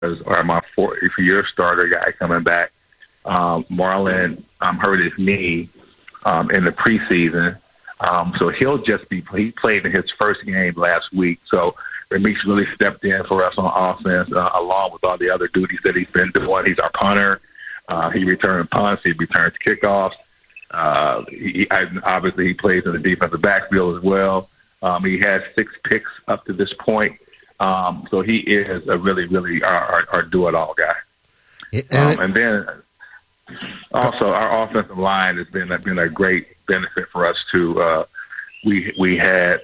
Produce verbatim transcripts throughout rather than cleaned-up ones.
or my four-year starter guy coming back. Um, Marlon um, hurt his knee um, in the preseason, um, so he'll just be. He played in his first game last week, so Ramik's really stepped in for us on offense, uh, along with all the other duties that he's been doing. He's our punter. Uh, he returns punts. He returns kickoffs. Uh, he, obviously, he plays in the defensive backfield as well. Um, he has six picks up to this point. Um, so he is a really, really our, our, our do-it-all guy. Um, and then also our offensive line has been, been a great benefit for us too. Uh, we, we had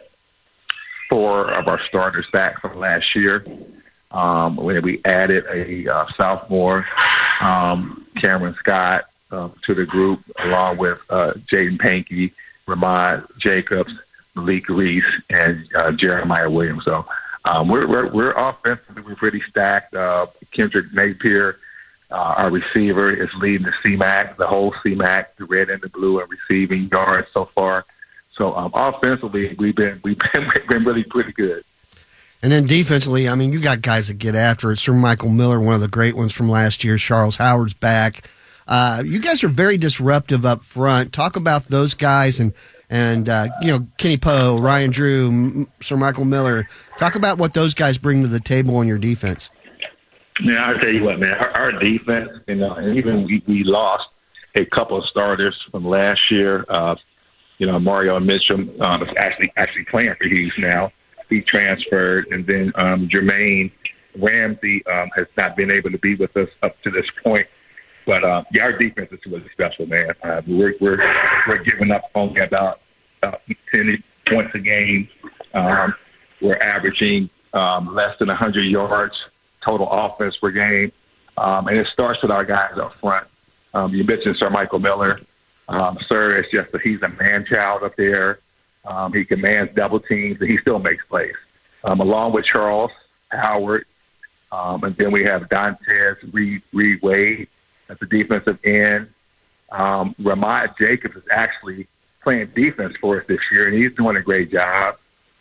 four of our starters back from last year. Um, when we added a uh, sophomore, um, Cameron Scott, uh, to the group, along with uh, Jaden Pankey, Ramad Jacobs, Malik Reese, and uh, Jeremiah Williams. So um, we're, we're we're offensively we're pretty stacked. Uh, Kendrick Napier, uh, our receiver, is leading the C MAC, the whole C MAC, the red and the blue, and receiving yards so far. So um, offensively, we've been we've been, we've been really pretty good. And then defensively, I mean, you got guys that get after it. Sir Michael Miller, one of the great ones from last year. Charles Howard's back. Uh, you guys are very disruptive up front. Talk about those guys and, and uh, you know, Kenny Poe, Ryan Drew, M- Sir Michael Miller. Talk about what those guys bring to the table on your defense. Yeah, I'll tell you what, man. Our, our defense, you know, and even we, we lost a couple of starters from last year. Uh, you know, Mario Mitchum um, is actually actually playing for Hughes now. He transferred, and then um, Jermaine Ramsey um, has not been able to be with us up to this point. But uh, yeah, our defense is really special, man. Uh, we're we're we're giving up only about uh, ten points a game. Um, we're averaging um, less than one hundred yards total offense per game, um, and it starts with our guys up front. Um, you mentioned Sir Michael Miller. Um, Sir is just a, he's a man child up there. Um, he commands double teams, and he still makes plays. Um, along with Charles Howard, um, and then we have Dantes Reed, Reed Wade at the defensive end. Um, Ramad Jacobs is actually playing defense for us this year, and he's doing a great job.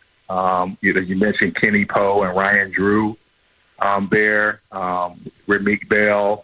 Um, you know, you mentioned Kenny Poe and Ryan Drew um, there. Um, Ramik Bell.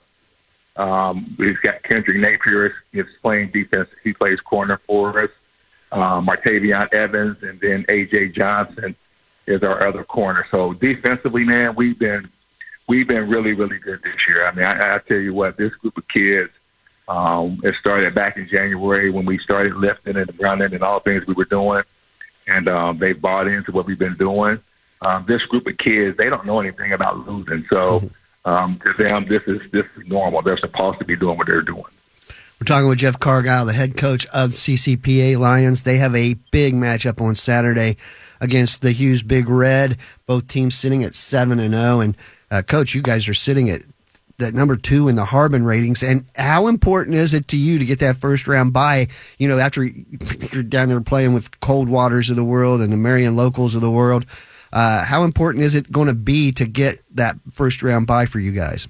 Um, we've got Kendrick Napier is, is playing defense. He plays corner for us. Um, Martavion Evans, and then A J Johnson is our other corner. So defensively, man, we've been we've been really, really good this year. I mean, I, I tell you what, this group of kids, um, it started back in January when we started lifting and running and all the things we were doing, and um, they bought into what we've been doing. Um, this group of kids, they don't know anything about losing, so um, to them, this is this is normal. They're supposed to be doing what they're doing. We're talking with Jeff Cargile, the head coach of C C P A Lions. They have a big matchup on Saturday against the Hughes Big Red. Both teams sitting at seven and zero. And uh, Coach, you guys are sitting at that number two in the Harbin ratings. And how important is it to you to get that first round bye? You know, after you're down there playing with Cold Waters of the world and the Marion Locals of the world, uh, how important is it going to be to get that first round bye for you guys?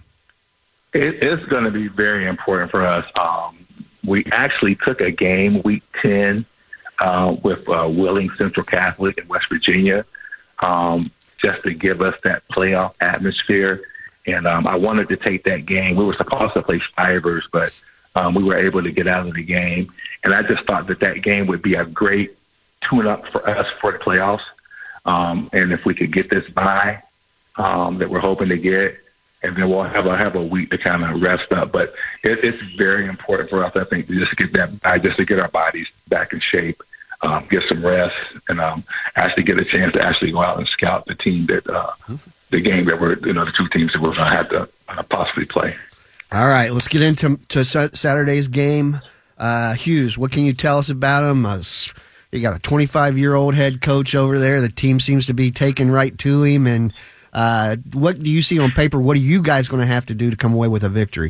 It, it's going to be very important for us. Um, we actually took a game week ten uh, with uh, Willing Central Catholic in West Virginia um, just to give us that playoff atmosphere. And um, I wanted to take that game. We were supposed to play Stivers, but um, we were able to get out of the game. And I just thought that that game would be a great tune-up for us for the playoffs. Um, and if we could get this bye um, that we're hoping to get, and then we'll have a have a week to kind of rest up. But it, it's very important for us, I think, to just get that, just to get our bodies back in shape, um, get some rest, and um, actually get a chance to actually go out and scout the team that uh, the game that we're, you know, the two teams that we're going to have to uh, possibly play. All right, let's get into to Saturday's game. Uh, Hughes, what can you tell us about him? Uh, you got a twenty-five-year-old head coach over there. The team seems to be taking right to him, and Uh, what do you see on paper? What are you guys going to have to do to come away with a victory?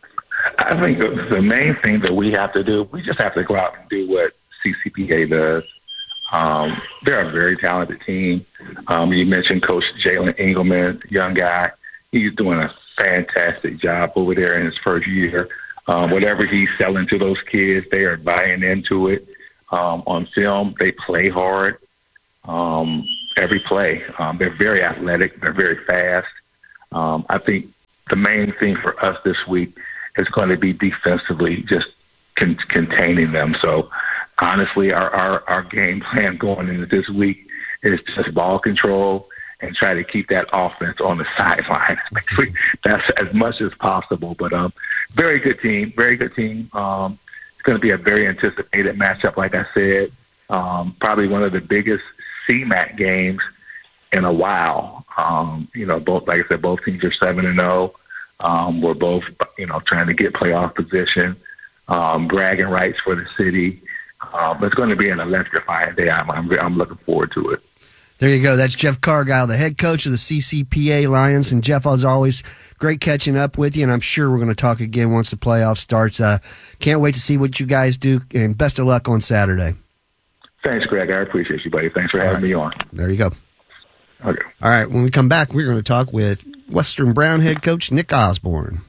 I think the main thing that we have to do, we just have to go out and do what C C P A does. Um, they're a very talented team. Um, you mentioned Coach Jalen Engelman, young guy. He's doing a fantastic job over there in his first year. Um, whatever he's selling to those kids, they are buying into it. Um, on film, they play hard. Um, every play. Um, they're very athletic. They're very fast. Um, I think the main thing for us this week is going to be defensively, just con- containing them. So, honestly, our, our, our game plan going into this week is just ball control and try to keep that offense on the sideline. That's as much as possible. But um, very good team, very good team. Um, it's going to be a very anticipated matchup, like I said. Um, probably one of the biggest C MAC games in a while. Um, you know, both, like I said, both teams are seven and zero. Um, we're both, you know, trying to get playoff position, um, bragging rights for the city. Um, it's going to be an electrifying day. I'm, I'm, I'm looking forward to it. There you go. That's Jeff Cargile, the head coach of the C C P A Lions. And Jeff, as always, great catching up with you. And I'm sure we're going to talk again once the playoff starts. Uh, can't wait to see what you guys do. And best of luck on Saturday. Thanks, Greg. I appreciate you, buddy. Thanks for having me on. There you go. Okay. All right. When we come back, we're going to talk with Western Brown head coach Nick Osborne.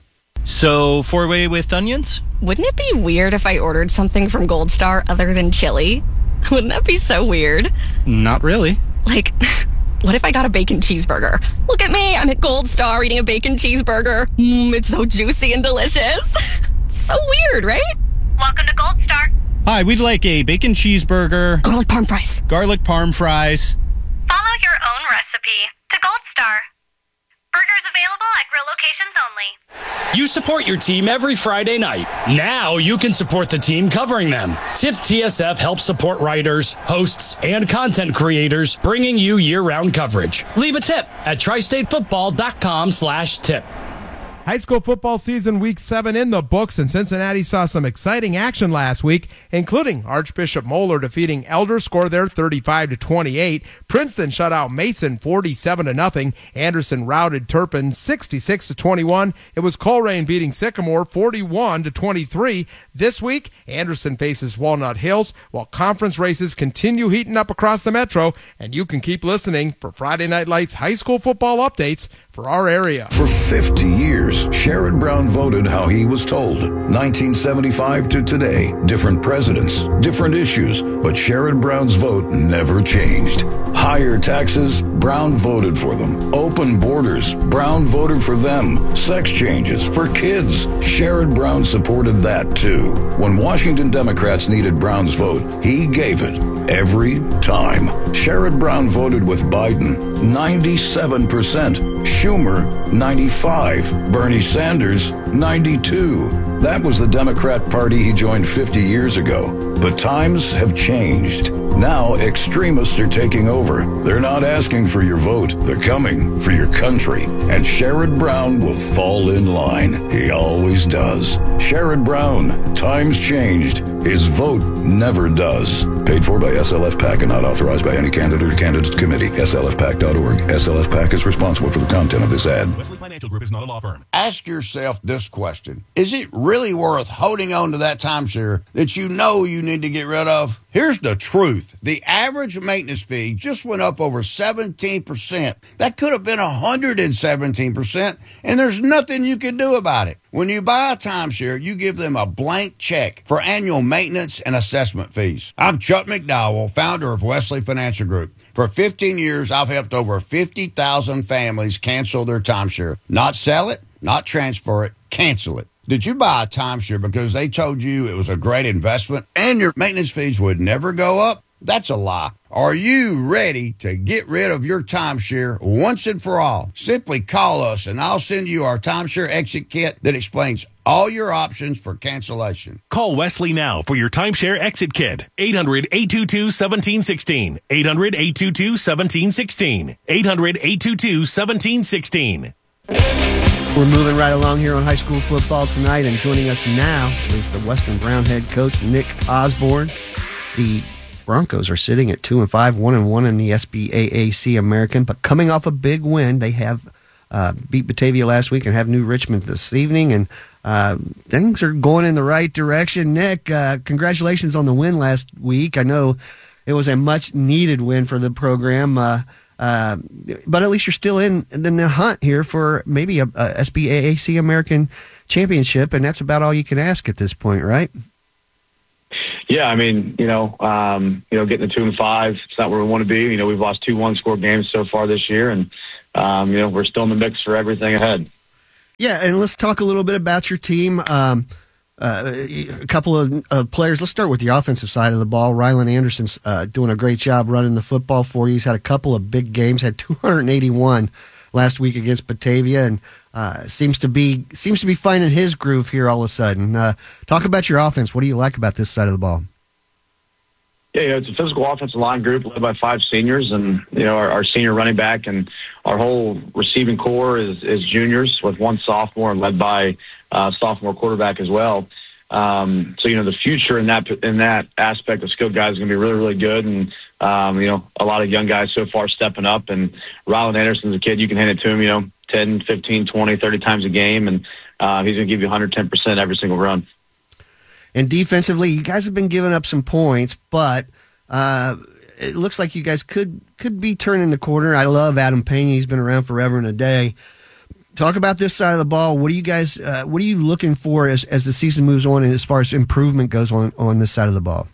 So, four-way with onions? Wouldn't it be weird if I ordered something from Gold Star other than chili? Wouldn't that be so weird? Not really. Like, what if I got a bacon cheeseburger? Look at me, I'm at Gold Star eating a bacon cheeseburger. Mmm, it's so juicy and delicious. It's so weird, right? Welcome to Gold Star. Hi, we'd like a bacon cheeseburger. Garlic parm fries. Garlic parm fries. Follow your own recipe to Gold Star. Burgers available at grill locations only. You support your team every Friday night. Now you can support the team covering them. Tip T S F helps support writers, hosts, and content creators, bringing you year-round coverage. Leave a tip at tristatefootball.com slash tip. High school football season week seven in the books, and Cincinnati saw some exciting action last week, including Archbishop Moeller defeating Elder, score there thirty-five to twenty-eight. Princeton shut out Mason forty-seven to nothing. Anderson routed Turpin sixty-six to twenty-one. It was Coleraine beating Sycamore forty-one to twenty-three. This week, Anderson faces Walnut Hills, while conference races continue heating up across the metro, and you can keep listening for Friday Night Lights high school football updates for our area. For fifty years, Sherrod Brown voted how he was told. nineteen seventy-five to today, different presidents, different issues, but Sherrod Brown's vote never changed. Higher taxes, Brown voted for them. Open borders, Brown voted for them. Sex changes for kids, Sherrod Brown supported that too. When Washington Democrats needed Brown's vote, he gave it every time. Sherrod Brown voted with Biden, ninety-seven percent. Schumer, ninety-five. Bernie Sanders, ninety-two. That was the Democrat Party he joined fifty years ago. But times have changed. Now extremists are taking over. They're not asking for your vote. They're coming for your country. And Sherrod Brown will fall in line. He always does. Sherrod Brown, times changed. His vote never does. Paid for by S L F PAC and not authorized by any candidate or candidates committee. S L F P A C dot org. S L F PAC is responsible for the content of this ad. Wesley Financial Group is not a law firm. Ask yourself this question. Is it really worth holding on to that timeshare that you know you need to get rid of? Here's the truth. The average maintenance fee just went up over seventeen percent. That could have been one hundred seventeen percent, and there's nothing you can do about it. When you buy a timeshare, you give them a blank check for annual maintenance and assessment fees. I'm Chuck McDowell, founder of Wesley Financial Group. For fifteen years, I've helped over fifty thousand families cancel their timeshare. Not sell it, not transfer it, cancel it. Did you buy a timeshare because they told you it was a great investment and your maintenance fees would never go up? That's a lie. Are you ready to get rid of your timeshare once and for all? Simply call us and I'll send you our timeshare exit kit that explains all your options for cancellation. Call Wesley now for your timeshare exit kit. eight hundred, eight two two, one seven one six. eight hundred, eight two two, one seven one six. eight hundred, eight two two, one seven one six. We're moving right along here on high school football tonight, and joining us now is the Western Brown head coach, Nick Osborne. The Broncos are sitting at two and five, one and one in the S B A A C American, but coming off a big win, they have uh, beat Batavia last week and have New Richmond this evening, and uh, things are going in the right direction. Nick, uh, congratulations on the win last week. I know it was a much-needed win for the program, uh, uh, but at least you're still in, in the hunt here for maybe a, a S B A A C American championship, and that's about all you can ask at this point, right? Yeah, I mean, you know, um, you know, getting to two and five, it's not where we want to be. You know, we've lost two one-score games so far this year, and um, you know, we're still in the mix for everything ahead. Yeah, and let's talk a little bit about your team. Um, uh, a couple of uh, players. Let's start with the offensive side of the ball. Rylan Anderson's uh, doing a great job running the football for you. He's had a couple of big games. Had two hundred eighty-one last week against Batavia, and uh, seems to be seems to be finding his groove here all of a sudden. Uh, talk about your offense. What do you like about this side of the ball? Yeah, you know, it's a physical offensive line group led by five seniors, and you know our, our senior running back and our whole receiving core is, is juniors with one sophomore and led by uh, sophomore quarterback as well. Um, so you know the future in that in that aspect of skilled guys is going to be really really good, and um, you know a lot of young guys so far stepping up. And Rylan Anderson's a kid you can hand it to him, you know, ten, fifteen, twenty, thirty times a game, and uh, he's going to give you one hundred ten percent every single run. And defensively, you guys have been giving up some points, but uh, it looks like you guys could could be turning the corner. I love Adam Payne. He's been around forever and a day. Talk about this side of the ball. What are you guys? Uh, what are you looking for as as the season moves on, and as far as improvement goes on on this side of the ball?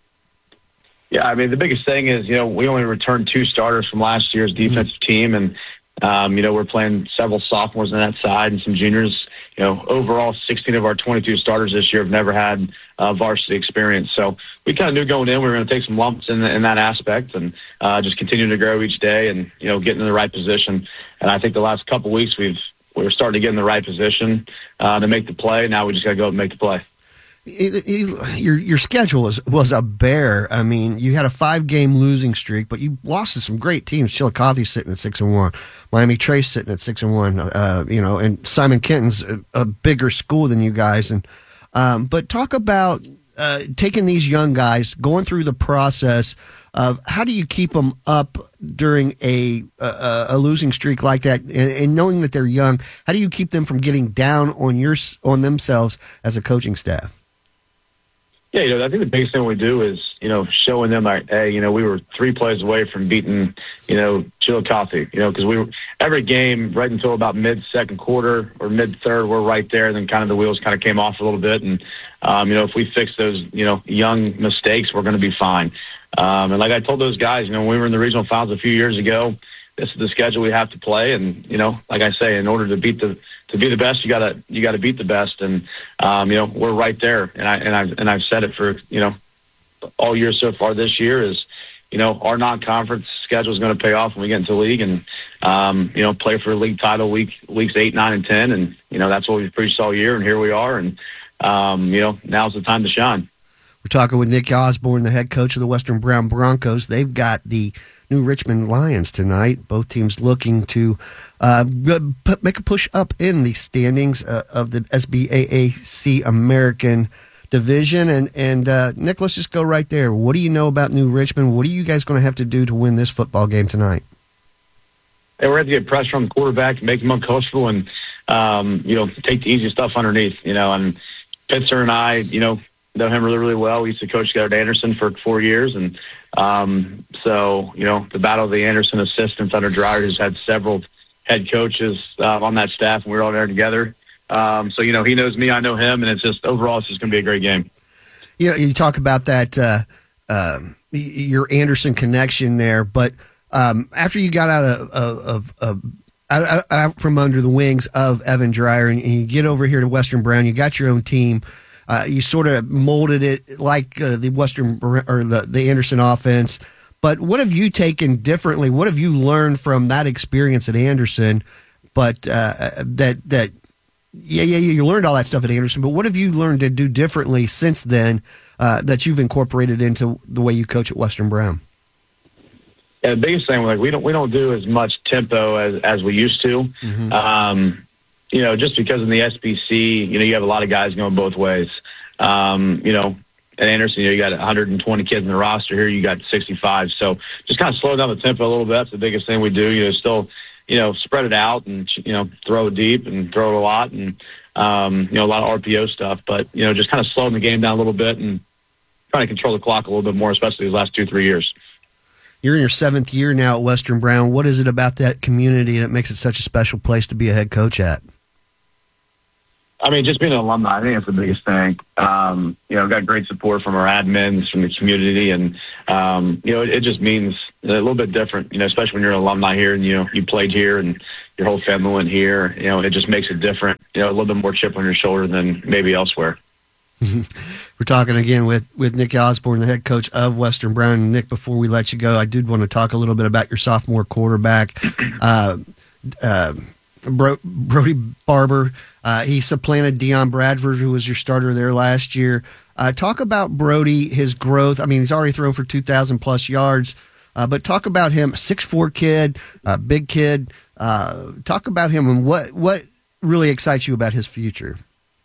Yeah, I mean the biggest thing is you know we only returned two starters from last year's defensive mm-hmm. team, and um, you know we're playing several sophomores on that side and some juniors. You know, overall, sixteen of our twenty-two starters this year have never had uh, varsity experience. So we kind of knew going in we were going to take some lumps in, in that aspect, and uh, just continue to grow each day, and you know, get in the right position. And I think the last couple of weeks we've we're starting to get in the right position uh, to make the play. Now we just got to go and make the play. It, it, your your schedule was was a bear. I mean, you had a five game losing streak, but you lost to some great teams. Chillicothe sitting at six and one, Miami Trace sitting at six and one. Uh, you know, and Simon Kenton's a, a bigger school than you guys. And um, but talk about uh, taking these young guys, going through the process of how do you keep them up during a a, a losing streak like that, and, and knowing that they're young. How do you keep them from getting down on your on themselves as a coaching staff? Yeah, you know, I think the biggest thing we do is, you know, showing them, like, hey, you know, we were three plays away from beating, you know, Chillicothe, you know, because we were every game right until about mid second quarter or mid third, we're right there. And then kind of the wheels kind of came off a little bit. And, um, you know, if we fix those, you know, young mistakes, we're going to be fine. Um, and like I told those guys, you know, when we were in the regional finals a few years ago, this is the schedule we have to play. And, you know, like I say, in order to beat the, to be the best, you gotta, you gotta beat the best. And, um, you know, we're right there. And I, and I've, and I've said it for, you know, all year so far this year is, you know, our non-conference schedule is going to pay off when we get into league and, um, you know, play for a league title week, weeks eight, nine, and ten. And, you know, that's what we've preached all year. And here we are. And, um, you know, now's the time to shine. We're talking with Nick Osborne, the head coach of the Western Brown Broncos. They've got the New Richmond Lions tonight. Both teams looking to uh, make a push up in the standings uh, of the S B A A C American Division. And, and uh, Nick, let's just go right there. What do you know about New Richmond? What are you guys going to have to do to win this football game tonight? Hey, we're going to get pressure on the quarterback, make him uncomfortable, and, um, you know, take the easy stuff underneath, you know. And Pitzer and I, you know, know him really, really well. We used to coach together at Anderson for four years. And um, so, you know, the battle of the Anderson assistants under Dreyer has had several head coaches uh, on that staff, and we were all there together. Um, so, you know, he knows me, I know him, and it's just overall it's just going to be a great game. You know, you talk about that, uh, uh, your Anderson connection there, but um, after you got out of, of, of out, out from under the wings of Evan Dreyer and, and you get over here to Western Brown, you got your own team. Uh, you sort of molded it like uh, the Western or the, the Anderson offense. But what have you taken differently? What have you learned from that experience at Anderson? But uh, that that yeah yeah you learned all that stuff at Anderson. But what have you learned to do differently since then uh, that you've incorporated into the way you coach at Western Brown? Yeah, the biggest thing, like we don't we don't do as much tempo as as we used to. Mm-hmm. Um, You know, just because in the S B C, you know, you have a lot of guys going both ways. Um, you know, at Anderson, you know, you got one hundred twenty kids in the roster. Here you got sixty-five. So just kind of slow down the tempo a little bit. That's the biggest thing we do. You know, still, you know, spread it out and, you know, throw it deep and throw it a lot and, um, you know, a lot of R P O stuff. But, you know, just kind of slowing the game down a little bit and trying to control the clock a little bit more, especially these last two, three years. You're in your seventh year now at Western Brown. What is it about that community that makes it such a special place to be a head coach at? I mean, just being an alumni, I think that's the biggest thing. Um, you know, got great support from our admins, from the community, and um, you know, it, it just means a little bit different. You know, especially when you're an alumni here, and you know, you played here, and your whole family went here. You know, it just makes it different. You know, a little bit more chip on your shoulder than maybe elsewhere. We're talking again with, with Nick Osborne, the head coach of Western Brown. And Nick, before we let you go, I did want to talk a little bit about your sophomore quarterback, uh, uh, Bro- Brody Barber. Uh, he supplanted Deion Bradford, who was your starter there last year. Uh, talk about Brody, his growth. I mean, he's already thrown for two thousand plus yards, uh, but talk about him, six foot four kid, uh, big kid. Uh, talk about him and what, what really excites you about his future.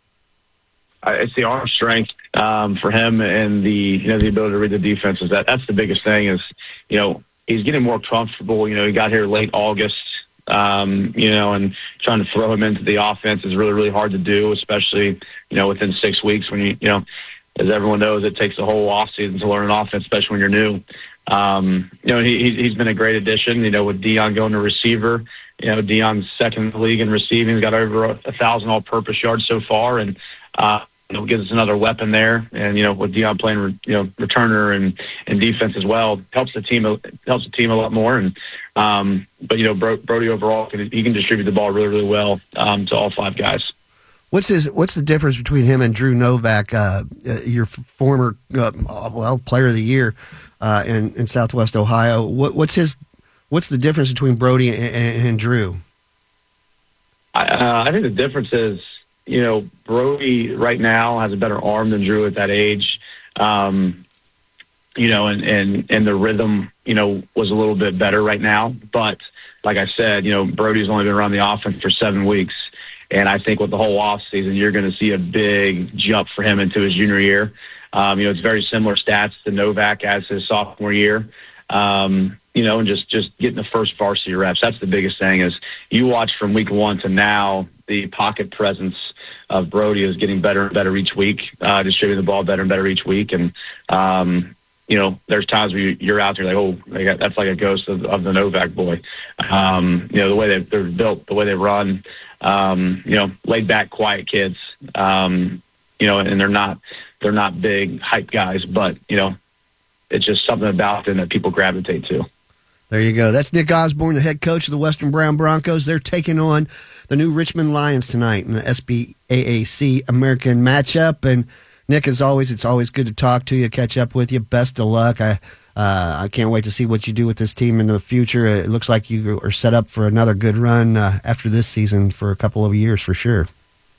It's the arm strength um, for him, and the you know the ability to read the defenses. That that's the biggest thing. Is you know he's getting more comfortable. You know he got here late August. Um, you know, and trying to throw him into the offense is really really hard to do, especially you know within six weeks when you you know as everyone knows it takes a whole off season to learn an offense, especially when you're new. Um, you know he he's been a great addition. You know with Deion going to receiver. You know Deion's second in the league in receiving. He's got over a, a thousand all-purpose yards so far, and uh, you know, gives us another weapon there. And, you know, with Deion playing, you know, returner and, and defense as well, helps the team, helps the team a lot more. And, um, but, you know, Bro- Brody overall, can, he can distribute the ball really, really well um, to all five guys. What's his, what's the difference between him and Drew Novak, uh, your former, uh, well, player of the year uh, in, in Southwest Ohio? What, what's his, what's the difference between Brody and, and, and Drew? I, uh, I think the difference is, you know, Brody right now has a better arm than Drew at that age. Um, you know, and, and, and the rhythm, you know, was a little bit better right now. But like I said, you know, Brody's only been around the offense for seven weeks. And I think with the whole off season, you're going to see a big jump for him into his junior year. Um, you know, it's very similar stats to Novak as his sophomore year. Um, you know, and just, just getting the first varsity reps. That's the biggest thing is you watch from week one to now, the pocket presence of Brody is getting better and better each week, uh, distributing the ball better and better each week. And, um, you know, there's times where you're out there like, oh, that's like a ghost of, of the Novak boy. Um, you know, the way they, they're built, the way they run, um, you know, laid back, quiet kids, um, you know, and they're not, they're not big hype guys, but, you know, it's just something about them that people gravitate to. There you go. That's Nick Osborne, the head coach of the Western Brown Broncos. They're taking on the new Richmond Lions tonight in the S B A A C American matchup. And Nick, as always, it's always good to talk to you, catch up with you. Best of luck. I uh, I can't wait to see what you do with this team in the future. It looks like you are set up for another good run uh, after this season for a couple of years for sure.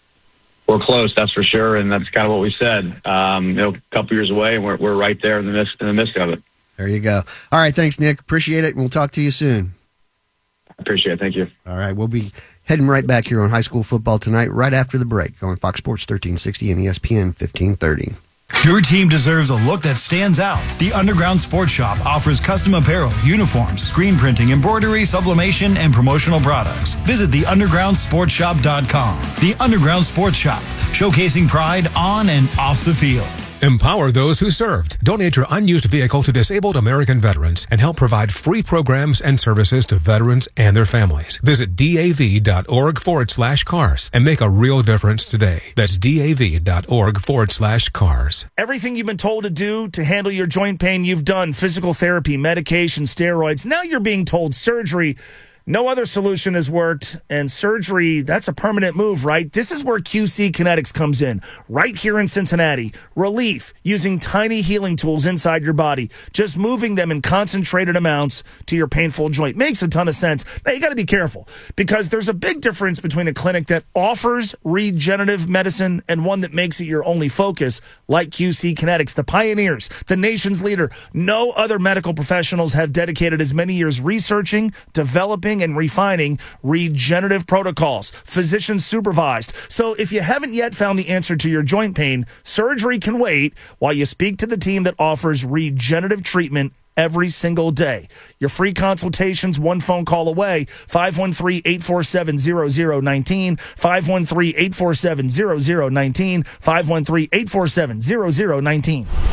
We're close, that's for sure, and that's kind of what we said. Um, you know, a couple years away, and we're we're right there in the midst in the midst of it. There you go. All right, thanks, Nick. Appreciate it, and we'll talk to you soon. Appreciate it. Thank you. All right, we'll be heading right back here on high school football tonight, right after the break on Fox Sports thirteen sixty and E S P N fifteen thirty. Your team deserves a look that stands out. The Underground Sports Shop offers custom apparel, uniforms, screen printing, embroidery, sublimation, and promotional products. Visit the underground sports shop dot com. The Underground Sports Shop, showcasing pride on and off the field. Empower those who served. Donate your unused vehicle to disabled American veterans and help provide free programs and services to veterans and their families. Visit dav.org forward slash cars and make a real difference today. That's dav.org forward slash cars. Everything you've been told to do to handle your joint pain, you've done. Physical therapy, medication, steroids. Now you're being told surgery. No other solution has worked, and surgery, that's a permanent move, right? This is where Q C Kinetics comes in, right here in Cincinnati. Relief, using tiny healing tools inside your body, just moving them in concentrated amounts to your painful joint. Makes a ton of sense. Now, you got to be careful, because there's a big difference between a clinic that offers regenerative medicine and one that makes it your only focus, like Q C Kinetics, the pioneers, the nation's leader. No other medical professionals have dedicated as many years researching, developing, and refining regenerative protocols, physician supervised. So if you haven't yet found the answer to your joint pain, surgery can wait while you speak to the team that offers regenerative treatment every single day. Your free consultations, one phone call away, five one three, eight four seven, zero zero one nine, five one three, eight four seven, zero zero one nine, five one three, eight four seven, zero zero one nine.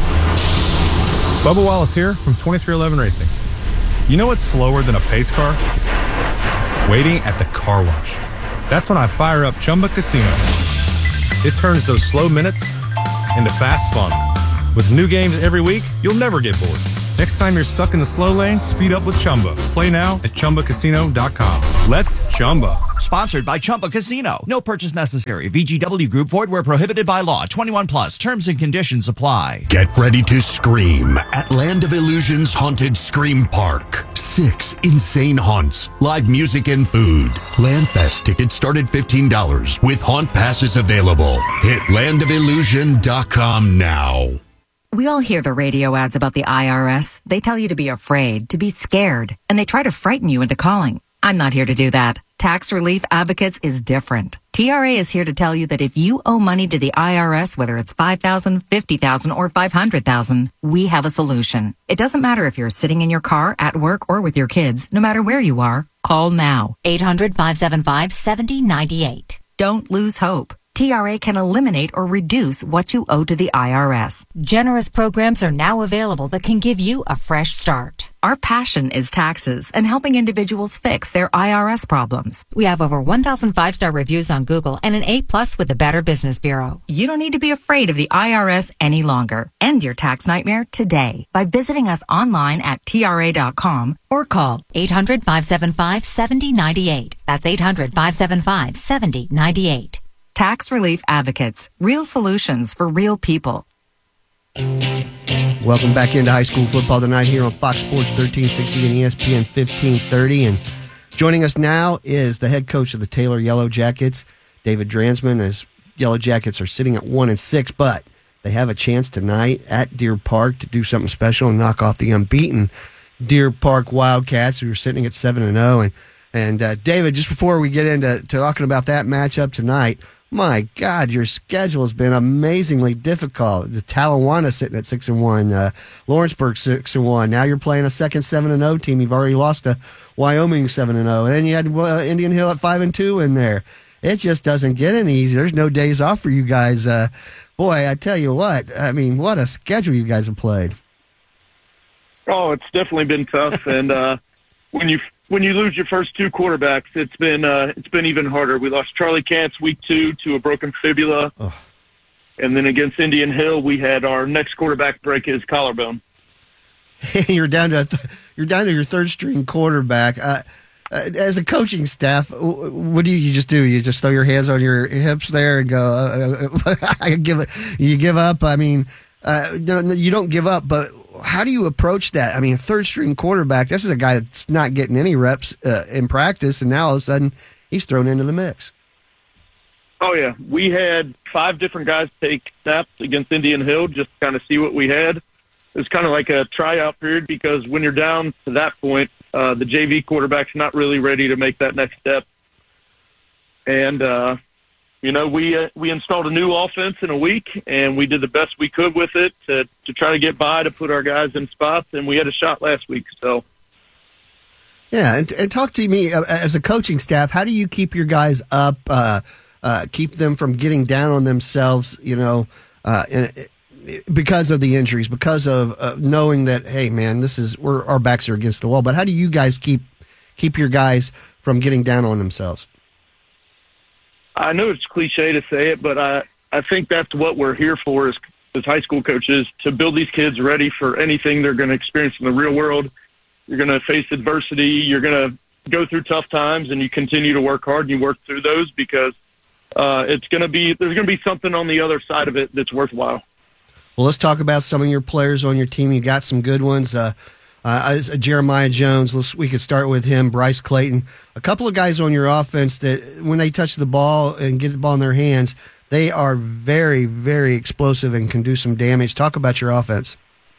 Bubba Wallace here from twenty-three eleven Racing. You know what's slower than a pace car? Waiting at the car wash. That's when I fire up Chumba Casino. It turns those slow minutes into fast fun. With new games every week, you'll never get bored. Next time you're stuck in the slow lane, speed up with Chumba. Play now at Chumba Casino dot com. Let's Chumba. Sponsored by Chumba Casino. No purchase necessary. V G W Group. Void where prohibited by law. twenty-one plus. Terms and conditions apply. Get ready to scream at Land of Illusion's Haunted Scream Park. Six insane haunts, live music and food. Landfest tickets start at fifteen dollars with haunt passes available. Hit land of illusion dot com now. We all hear the radio ads about the I R S. They tell you to be afraid, to be scared, and they try to frighten you into calling. I'm not here to do that. Tax Relief Advocates is different. T R A is here to tell you that if you owe money to the I R S, whether it's five thousand dollars, fifty thousand dollars, or five hundred thousand dollars, we have a solution. It doesn't matter if you're sitting in your car, at work, or with your kids. No matter where you are, call now. eight hundred, five seven five, seven zero nine eight. Don't lose hope. T R A can eliminate or reduce what you owe to the I R S. Generous programs are now available that can give you a fresh start. Our passion is taxes and helping individuals fix their I R S problems. We have over one thousand five-star reviews on Google and an A plus with the Better Business Bureau. You don't need to be afraid of the I R S any longer. End your tax nightmare today by visiting us online at T R A dot com or call eight hundred, five seven five, seven zero nine eight. That's eight hundred, five seven five, seven zero nine eight. Tax Relief Advocates. Real solutions for real people. Welcome back into high school football tonight here on Fox Sports thirteen sixty and E S P N fifteen thirty. And joining us now is the head coach of the Taylor Yellow Jackets, David Dransman, as Yellow Jackets are sitting at one and six, but they have a chance tonight at Deer Park to do something special and knock off the unbeaten Deer Park Wildcats, who are sitting at seven and zero. And and uh, David, just before we get into to talking about that matchup tonight, my God, your schedule has been amazingly difficult. The Talawanda sitting at six and one, uh, Lawrenceburg six and one. Now you're playing a second seven and zero team. You've already lost to Wyoming seven and zero, and then you had uh, Indian Hill at five and two in there. It just doesn't get any easier. There's no days off for you guys. Uh, boy, I tell you what. I mean, what a schedule you guys have played. Oh, it's definitely been tough, and uh, when you when you lose your first two quarterbacks, it's been uh, it's been even harder. We lost Charlie Kantz week two to a broken fibula, oh. and then against Indian Hill, we had our next quarterback break his collarbone. you're down to th- you're down to your third string quarterback. Uh, uh, as a coaching staff, what do you, you just do? You just throw your hands on your hips there and go, uh, I give it. You give up. I mean, uh, no, no, you don't give up, but how do you approach that? I mean, third string quarterback, this is a guy that's not getting any reps uh, in practice, and now all of a sudden he's thrown into the mix. Oh, yeah. We had five different guys take snaps against Indian Hill just to kind of see what we had. It was kind of like a tryout period because when you're down to that point, uh, the J V quarterback's not really ready to make that next step. And, uh, you know, we uh, we installed a new offense in a week, and we did the best we could with it to, to try to get by, to put our guys in spots, and we had a shot last week. So, yeah, and, and talk to me uh, as a coaching staff. How do you keep your guys up, uh, uh, keep them from getting down on themselves, you know, uh, in, because of the injuries, because of uh, knowing that, hey, man, this is we're, our backs are against the wall. But how do you guys keep keep your guys from getting down on themselves? I know it's cliche to say it, but I, I think that's what we're here for as, as high school coaches, to build these kids ready for anything they're going to experience in the real world. You're going to face adversity. You're going to go through tough times, and you continue to work hard and you work through those because uh, it's going to be there's going to be something on the other side of it that's worthwhile. Well, let's talk about some of your players on your team. You got some good ones. Uh, Uh, Jeremiah Jones, we could start with him, Bryce Clayton. A couple of guys on your offense that when they touch the ball and get the ball in their hands, they are very, very explosive and can do some damage. Talk about your offense.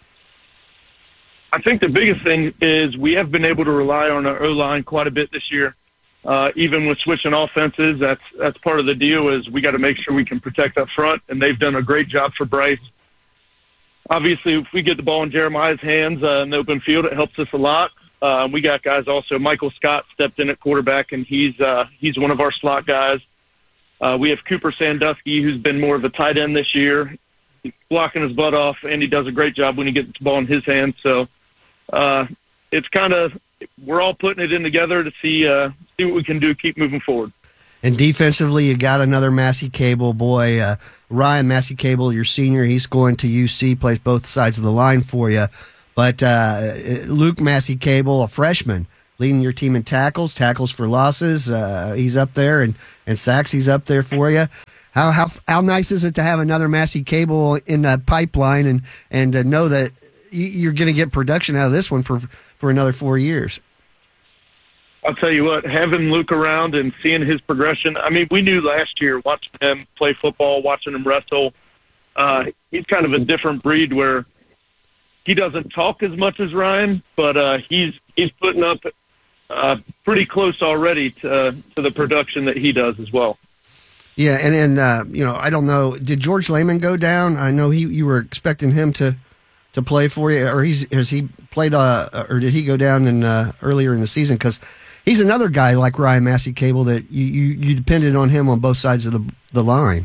I think the biggest thing is we have been able to rely on our O-line quite a bit this year. Uh, even with switching offenses, that's that's part of the deal is we got to make sure we can protect up front, and they've done a great job for Bryce. Obviously, if we get the ball in Jeremiah's hands uh, in the open field, it helps us a lot. Uh, we got guys also. Michael Scott stepped in at quarterback, and he's uh, he's one of our slot guys. Uh, we have Cooper Sandusky, who's been more of a tight end this year. He's blocking his butt off, and he does a great job when he gets the ball in his hands. So uh, it's kind of we're all putting it in together to see uh, see what we can do, keep moving forward. And defensively, you got another Massey Cable boy, uh, Ryan Massey Cable, your senior. He's going to U C, plays both sides of the line for you. But uh, Luke Massey Cable, a freshman, leading your team in tackles, tackles for losses. Uh, he's up there, and, and sacks, he's up there for you. How how how nice is it to have another Massey Cable in the pipeline and and to know that you're going to get production out of this one for for another four years? I'll tell you what, having Luke around and seeing his progression. I mean, we knew last year watching him play football, watching him wrestle. Uh, he's kind of a different breed where he doesn't talk as much as Ryan, but uh, he's he's putting up uh, pretty close already to to the production that he does as well. Yeah, and and uh, you know, I don't know. Did George Lehman go down? I know he you were expecting him to, to play for you, or he's has he played? Uh, or did he go down in uh, earlier in the season? Because he's another guy like Ryan Massey Cable that you, you, you depended on him on both sides of the the line.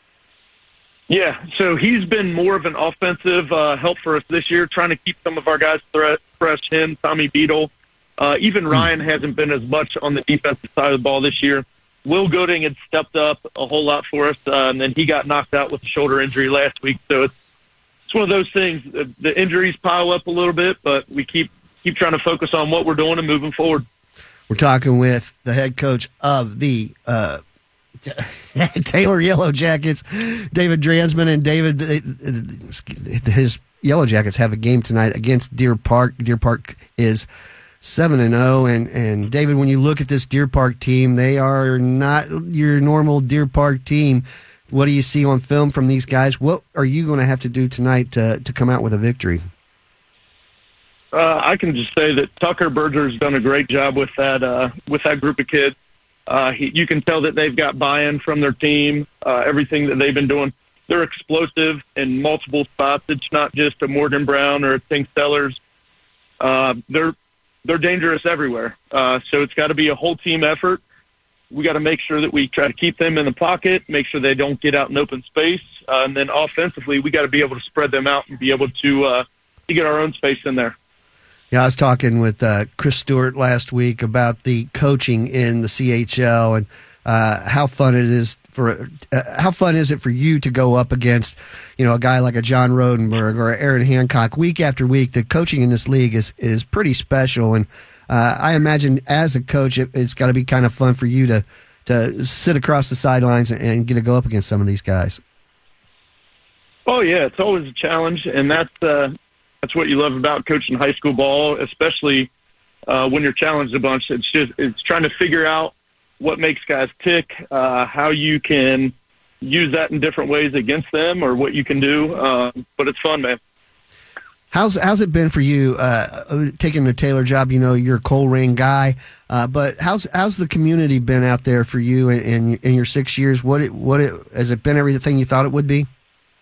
Yeah, so he's been more of an offensive uh, help for us this year, trying to keep some of our guys thre- fresh. Him, Tommy Beadle, uh, even Ryan mm. hasn't been as much on the defensive side of the ball this year. Will Gooding had stepped up a whole lot for us, uh, and then he got knocked out with a shoulder injury last week. So it's it's one of those things. The, the injuries pile up a little bit, but we keep keep trying to focus on what we're doing and moving forward. We're talking with the head coach of the uh, Taylor Yellow Jackets, David Dransman, and David. His Yellow Jackets have a game tonight against Deer Park. Deer Park is seven and zero, and and David, when you look at this Deer Park team, they are not your normal Deer Park team. What do you see on film from these guys? What are you going to have to do tonight to to come out with a victory? Uh, I can just say that Tucker Berger's done a great job with that uh, with that group of kids. Uh, he, you can tell that they've got buy-in from their team. Uh, everything that they've been doing, they're explosive in multiple spots. It's not just a Morgan Brown or a Tink Sellers. Uh, they're They're dangerous everywhere. Uh, so it's got to be a whole team effort. We got to make sure that we try to keep them in the pocket, make sure they don't get out in open space. Uh, and then offensively, we got to be able to spread them out and be able to, uh, to get our own space in there. Yeah, I was talking with uh, Chris Stewart last week about the coaching in the C H L and uh, how fun it is for uh, how fun is it for you to go up against, you know, a guy like a John Rodenberg or Aaron Hancock week after week. The coaching in this league is is pretty special, and uh, I imagine as a coach, it, it's got to be kind of fun for you to to sit across the sidelines and, and get to go up against some of these guys. Oh yeah, it's always a challenge, and that's uh, that's what you love about coaching high school ball, especially uh, when you're challenged a bunch. It's just it's trying to figure out what makes guys tick, uh, how you can use that in different ways against them, or what you can do. Uh, but it's fun, man. How's how's it been for you uh, taking the Taylor job? You know, you're a Colerain guy, uh, but how's how's the community been out there for you in in, in your six years? What it, what it, has it been? Everything you thought it would be?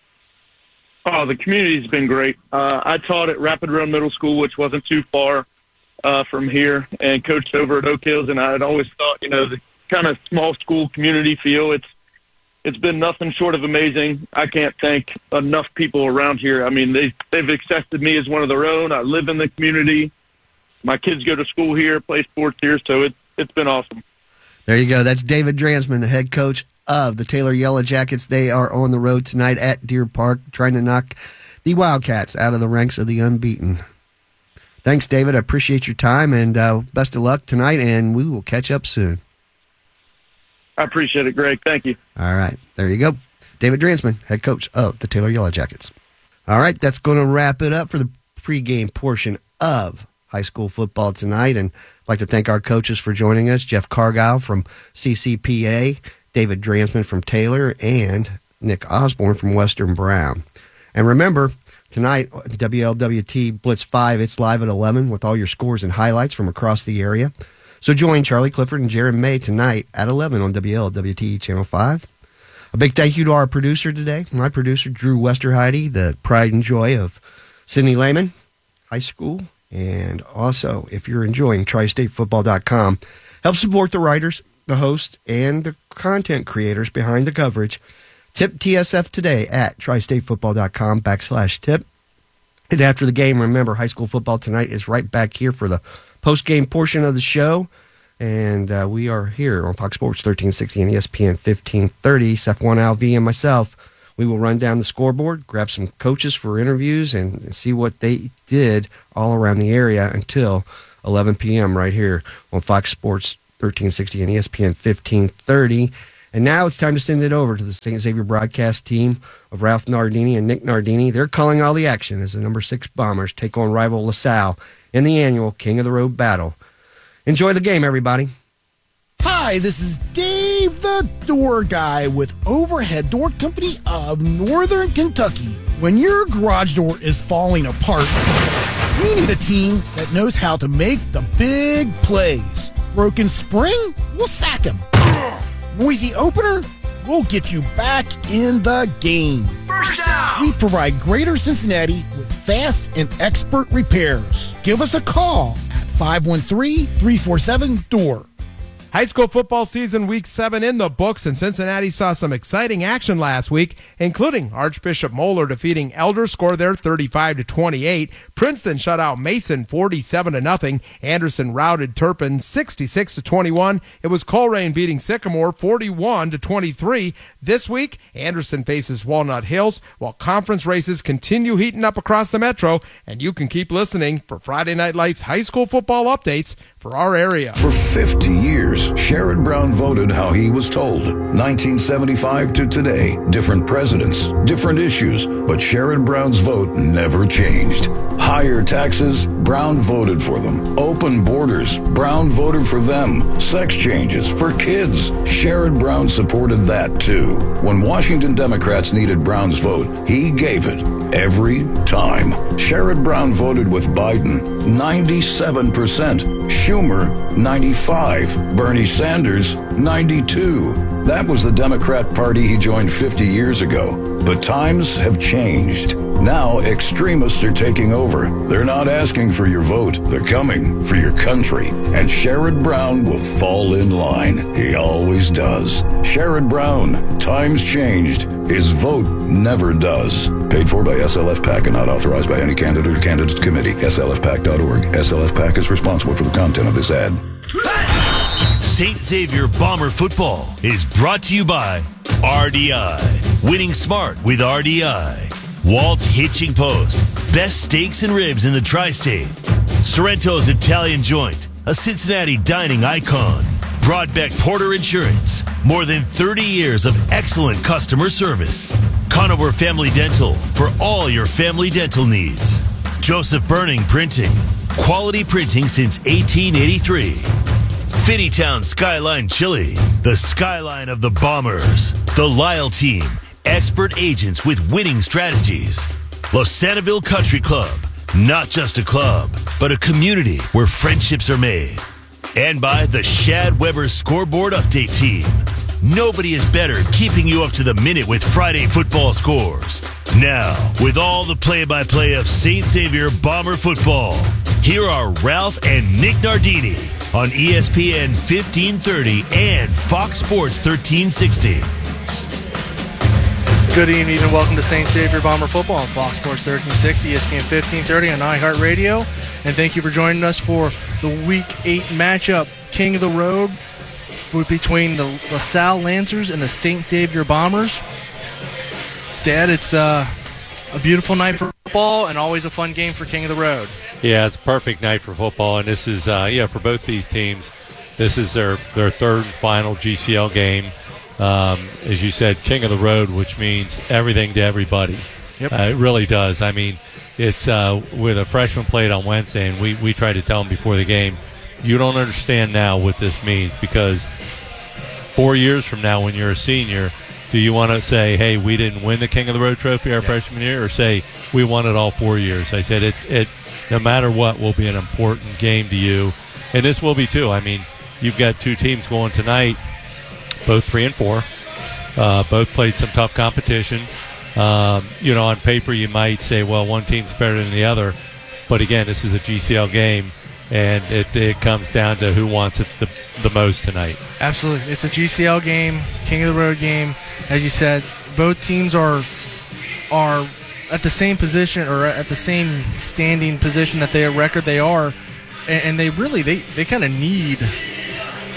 Oh, the community's been great. Uh, I taught at Rapid Run Middle School, which wasn't too far uh, from here, and coached over at Oak Hills. And I had always thought, you know, the kind of small school community feel, it's it's been nothing short of amazing. I can't thank enough people around here. I mean, they they've accepted me as one of their own. I live in the community. My kids go to school here, play sports here, so it's it's been awesome. There you go. That's David Dransman, the head coach of the Taylor Yellow Jackets. They are on the road tonight at Deer Park, trying to knock the Wildcats out of the ranks of the unbeaten. Thanks, David. I appreciate your time, and uh, best of luck tonight, and we will catch up soon. I appreciate it, Greg. Thank you. All right. There you go. David Dransman, head coach of the Taylor Yellow Jackets. All right. That's going to wrap it up for the pregame portion of high school football tonight. And I'd like to thank our coaches for joining us, Jeff Cargile from C C P A, David Dransman from Taylor, and Nick Osborne from Western Brown. And remember, tonight, W L W T Blitz five, it's live at eleven with all your scores and highlights from across the area. So join Charlie Clifford and Jaron May tonight at eleven on W L W T Channel five. A big thank you to our producer today, my producer, Drew Westerheide, the pride and joy of Sidney Lehman High School. And also, if you're enjoying tri state football dot com, help support the writers, the hosts, and the content creators behind the coverage. Tip T S F today at tri state football dot com backslash tip. And after the game, remember, high school football tonight is right back here for the post-game portion of the show. And uh, we are here on Fox Sports thirteen sixty and E S P N fifteen thirty. Seth One Al V and myself, we will run down the scoreboard, grab some coaches for interviews, and see what they did all around the area until eleven p.m. right here on Fox Sports thirteen sixty and E S P N fifteen thirty. And now it's time to send it over to the Saint Xavier broadcast team of Ralph Nardini and Nick Nardini. They're calling all the action as the number six Bombers take on rival LaSalle in the annual King of the Road battle. Enjoy the game, everybody. Hi, this is Dave the Door Guy with Overhead Door Company of Northern Kentucky. When your garage door is falling apart, you need a team that knows how to make the big plays. Broken spring? We'll sack him. Noisy opener? We'll get you back in the game. First down! We provide Greater Cincinnati with fast and expert repairs. Give us a call at five one three, three four seven, D O O R. High school football season week seven in the books, and Cincinnati saw some exciting action last week, including Archbishop Moeller defeating Elder, score there thirty-five to twenty-eight. Princeton shut out Mason forty-seven to nothing. Anderson routed Turpin sixty-six to twenty-one. It was Colerain beating Sycamore forty-one to twenty-three. This week, Anderson faces Walnut Hills, while conference races continue heating up across the metro, and you can keep listening for Friday Night Lights high school football updates for our area. For fifty years, Sherrod Brown voted how he was told. nineteen seventy-five to today, different presidents, different issues, but Sherrod Brown's vote never changed. Higher taxes, Brown voted for them. Open borders, Brown voted for them. Sex changes for kids, Sherrod Brown supported that too. When Washington Democrats needed Brown's vote, he gave it every time. Sherrod Brown voted with Biden, ninety-seven percent. Schumer, ninety-five. Bernie Sanders, ninety-two. That was the Democrat Party he joined fifty years ago. But times have changed. Now extremists are taking over. They're not asking for your vote. They're coming for your country. And Sherrod Brown will fall in line. He always does. Sherrod Brown, times changed. His vote never does. Paid for by S L F PAC and not authorized by any candidate or candidates committee. S L F PAC dot org. S L F PAC is responsible for the content of this ad. Saint Xavier Bomber Football is brought to you by R D I. Winning smart with R D I. Walt's Hitching Post. Best steaks and ribs in the tri-state. Sorrento's Italian Joint. A Cincinnati dining icon. Broadbeck Porter Insurance. More than thirty years of excellent customer service. Conover Family Dental. For all your family dental needs. Joseph Burning Printing. Quality printing since eighteen eighty-three. Finneytown Skyline Chili. The skyline of the Bombers. The Lyle Team. Expert agents with winning strategies. Losanaville Country Club. Not just a club, but a community where friendships are made. And by the Shad Weber Scoreboard Update Team. Nobody is better keeping you up to the minute with Friday football scores. Now, with all the play-by-play of Saint Xavier Bomber football, here are Ralph and Nick Nardini on E S P N fifteen thirty and Fox Sports thirteen sixty. Good evening and welcome to Saint Xavier Bomber Football on Fox Sports thirteen sixty, E S P N fifteen thirty on iHeartRadio. And thank you for joining us for the Week eight matchup, King of the Road, between the LaSalle Lancers and the Saint Xavier Bombers. Dad, it's uh, a beautiful night for football and always a fun game for King of the Road. Yeah, it's a perfect night for football, and this is, uh, yeah, for both these teams, this is their, their third and final G C L game. Um, as you said, King of the Road, which means everything to everybody. Yep. Uh, it really does. I mean, it's uh, with a freshman played on Wednesday, and we, we tried to tell them before the game, you don't understand now what this means, because four years from now when you're a senior, do you want to say, hey, we didn't win the King of the Road trophy our yeah. freshman year, or say we won it all four years? I said it, it no matter what will be an important game to you, and this will be too. I mean, you've got two teams going tonight, both three and four. Uh, both played some tough competition. Um, you know, on paper you might say, well, one team's better than the other, but again, this is a G C L game, and it, it comes down to who wants it the, the most tonight. Absolutely. It's a G C L game, King of the Road game. As you said, both teams are are at the same position or at the same standing position that they record they are, and, and they really, they, they kind of need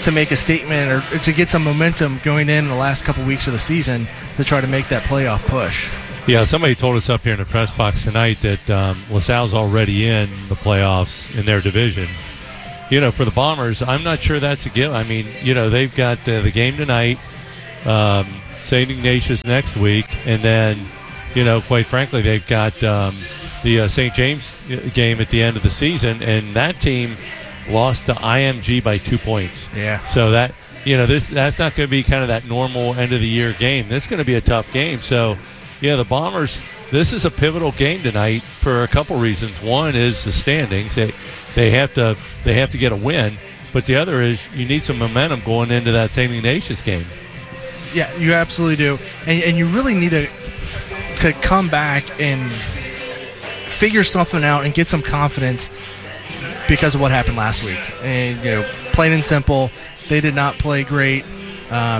to make a statement or to get some momentum going in the last couple weeks of the season to try to make that playoff push. Yeah, somebody told us up here in the press box tonight that um, LaSalle's already in the playoffs in their division. You know, for the Bombers, I'm not sure that's a given. I mean, you know, they've got uh, the game tonight, um, Saint Ignatius next week, and then, you know, quite frankly, they've got um, the uh, Saint James game at the end of the season, and that team lost to I M G by two points. Yeah. So that, you know, this that's not going to be kind of that normal end of the year game. This is going to be a tough game. So, yeah, the Bombers, this is a pivotal game tonight for a couple reasons. One is the standings. They they have to they have to get a win, but the other is you need some momentum going into that Saint Ignatius game. Yeah, you absolutely do, and and you really need to to come back and figure something out and get some confidence because of what happened last week. And you know, plain and simple, they did not play great um,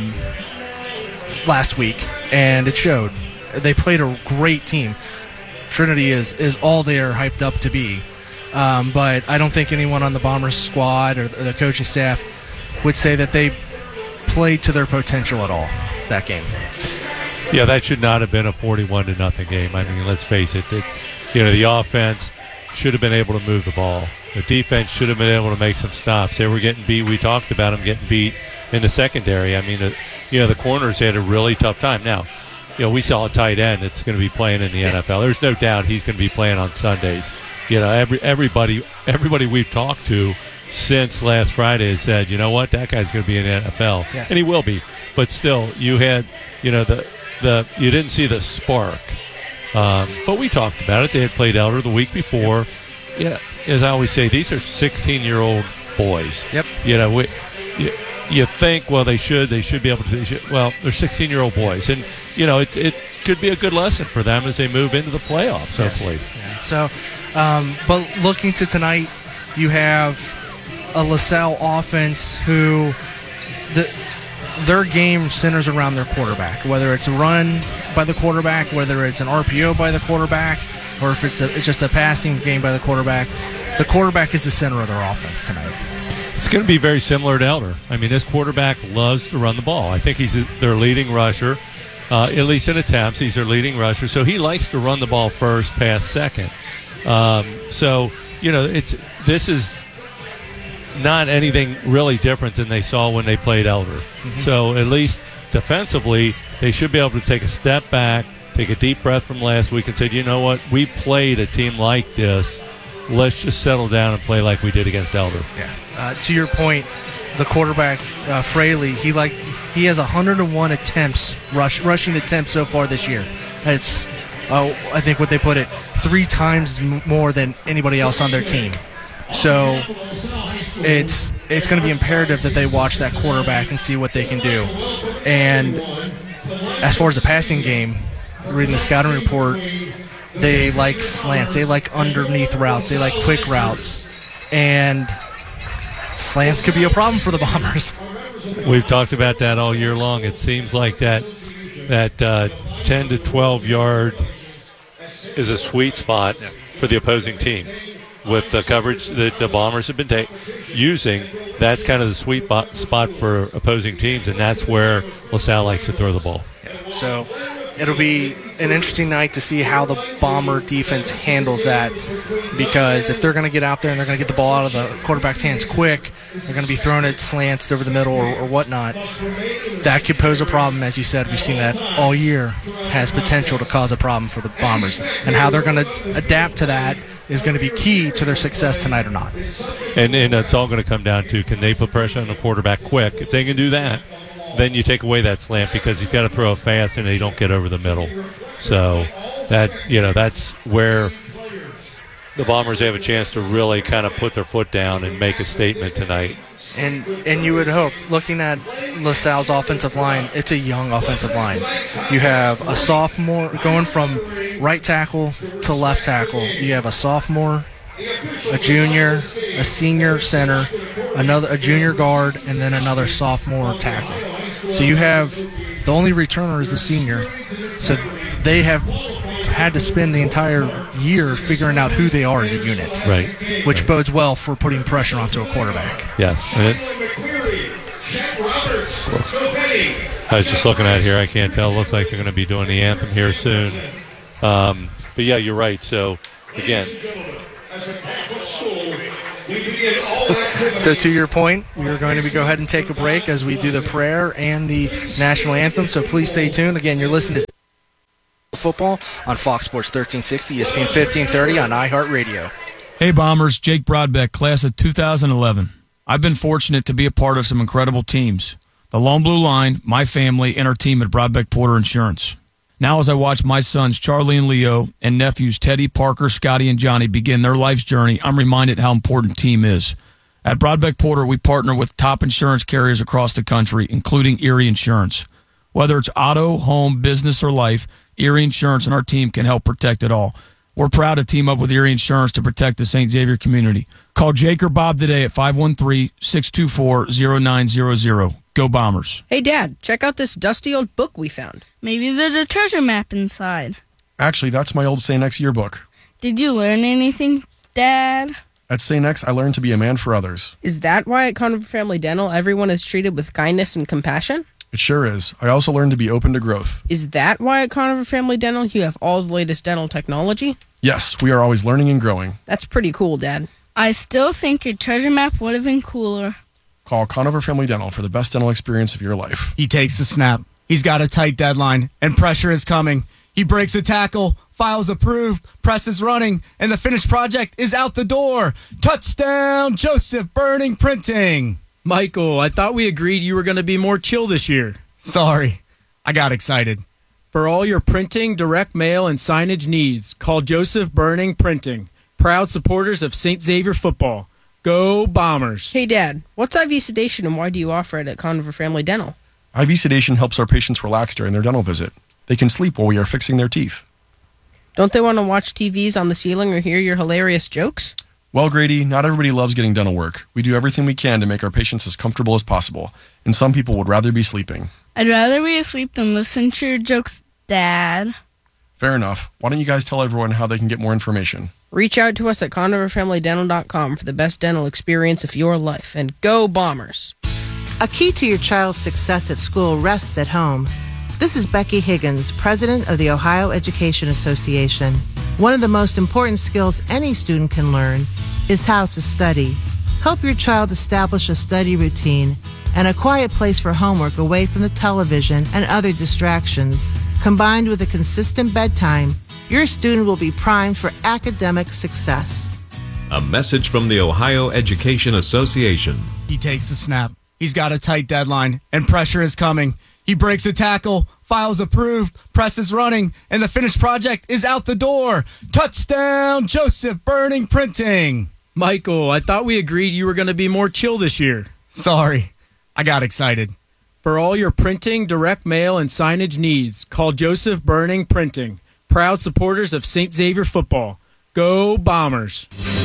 last week, and it showed. They played a great team. Trinity is is all they're hyped up to be, um, but I don't think anyone on the Bombers squad or, or the coaching staff would say that they played to their potential at all that game. Yeah, that should not have been a forty-one to nothing game. I mean, let's face it. It's, you know, the offense should have been able to move the ball. The defense should have been able to make some stops. They were getting beat. We talked about them getting beat in the secondary. I mean, the, you know, the corners had a really tough time. Now, you know, we saw a tight end that's going to be playing in the N F L. There's no doubt he's going to be playing on Sundays. You know, every everybody everybody we've talked to since last Friday has said, you know what, that guy's going to be in the N F L, yeah. and he will be. But still, you had, you know, the the you didn't see the spark. Um, but we talked about it. They had played Elder the week before. Yeah, as I always say, these are sixteen-year-old boys. Yep. You know, we, you, you think, well, they should, they should be able to. They should, well, they're sixteen-year-old boys, and you know, it it could be a good lesson for them as they move into the playoffs. Hopefully. Yes. Yeah. So, um, but looking to tonight, you have a LaSalle offense who the their game centers around their quarterback, whether it's a run by the quarterback, whether it's an R P O by the quarterback, or if it's, a, it's just a passing game by the quarterback. The quarterback is the center of their offense tonight. It's going to be very similar to Elder. I mean, this quarterback loves to run the ball. I think he's their leading rusher, uh, at least in attempts. He's their leading rusher, so he likes to run the ball first, pass second. Um, so, you know, it's this is not anything really different than they saw when they played Elder. Mm-hmm. So at least defensively, they should be able to take a step back, take a deep breath from last week and say, you know what, we played a team like this. Let's just settle down and play like we did against Elder. Yeah. Uh, to your point, the quarterback, uh, Fraley, he like he has one hundred one attempts, rush, rushing attempts so far this year. It's, uh, I think what they put it, three times more than anybody else on their team. So it's it's going to be imperative that they watch that quarterback and see what they can do. And as far as the passing game, reading the scouting report, they like slants. They like underneath routes. They like quick routes. And slants could be a problem for the Bombers. We've talked about that all year long. It seems like that that uh, ten to twelve yard is a sweet spot for the opposing team. With the coverage that the Bombers have been ta- using, that's kind of the sweet bo- spot for opposing teams, and that's where LaSalle likes to throw the ball. Yeah. So it'll be an interesting night to see how the Bomber defense handles that, because if they're going to get out there and they're going to get the ball out of the quarterback's hands quick, they're going to be throwing it slants over the middle or, or whatnot, that could pose a problem. As you said, we've seen that all year, has potential to cause a problem for the Bombers. And how they're going to adapt to that is going to be key to their success tonight or not. And, and it's all going to come down to, can they put pressure on the quarterback quick? If they can do that, then you take away that slant because he's got to throw it fast and they don't get over the middle. So that, you know, that's where the Bombers have a chance to really kind of put their foot down and make a statement tonight. And and you would hope, looking at LaSalle's offensive line, it's a young offensive line. You have a sophomore going from right tackle to left tackle. You have a sophomore, a junior, a senior center, another a junior guard, and then another sophomore tackle. So you have the only returner is the senior. So they have had to spend the entire year figuring out who they are as a unit. Right. Which right. bodes well for putting pressure onto a quarterback. Yes. And it, I was just looking at here. I can't tell. Looks like they're going to be doing the anthem here soon. Um, but yeah, you're right. So again, So to your point, we are going to be go ahead and take a break as we do the prayer and the national anthem. So please stay tuned. Again, you're listening to Football on Fox Sports thirteen sixty, E S P N fifteen thirty on iHeartRadio. Hey Bombers, Jake Broadbeck, class of two thousand eleven. I've been fortunate to be a part of some incredible teams. The Long Blue Line, my family, and our team at Broadbeck Porter Insurance. Now as I watch my sons Charlie and Leo and nephews Teddy, Parker, Scotty, and Johnny begin their life's journey, I'm reminded how important team is. At Broadbeck Porter, we partner with top insurance carriers across the country, including Erie Insurance. Whether it's auto, home, business, or life, Erie Insurance and our team can help protect it all. We're proud to team up with Erie Insurance to protect the Saint Xavier community. Call Jake or Bob today at five one three, six two four, zero nine zero zero. Go Bombers. Hey, Dad, check out this dusty old book we found. Maybe there's a treasure map inside. Actually, that's my old Saint X yearbook. Did you learn anything, Dad? At Saint X, I learned to be a man for others. Is that why at Conover Family Dental everyone is treated with kindness and compassion? It sure is. I also learned to be open to growth. Is that why at Conover Family Dental you have all the latest dental technology? Yes, we are always learning and growing. That's pretty cool, Dad. I still think your treasure map would have been cooler. Call Conover Family Dental for the best dental experience of your life. He takes the snap. He's got a tight deadline, and pressure is coming. He breaks a tackle, files approved, presses running, and the finished project is out the door. Touchdown, Joseph Burning Printing. Michael, I thought we agreed you were going to be more chill this year. Sorry, I got excited. For all your printing, direct mail, and signage needs, call Joseph Burning Printing, proud supporters of Saint Xavier football. Go Bombers. Hey, Dad, what's I V sedation and why do you offer it at Conover Family Dental? I V sedation helps our patients relax during their dental visit. They can sleep while we are fixing their teeth. Don't they want to watch T Vs on the ceiling or hear your hilarious jokes? Well, Grady, not everybody loves getting dental work. We do everything we can to make our patients as comfortable as possible, and some people would rather be sleeping. I'd rather be asleep than listen to your jokes, Dad. Fair enough. Why don't you guys tell everyone how they can get more information? Reach out to us at conover family dental dot com for the best dental experience of your life. And go Bombers! A key to your child's success at school rests at home. This is Becky Higgins, president of the Ohio Education Association. One of the most important skills any student can learn is how to study. Help your child establish a study routine and a quiet place for homework away from the television and other distractions. Combined with a consistent bedtime, your student will be primed for academic success. A message from the Ohio Education Association. He takes the snap. He's got a tight deadline, and pressure is coming. He breaks a tackle, files approved, presses running, and the finished project is out the door. Touchdown, Joseph Burning Printing. Michael, I thought we agreed you were going to be more chill this year. Sorry, I got excited. For all your printing, direct mail, and signage needs, call Joseph Burning Printing, proud supporters of Saint Xavier football. Go Bombers!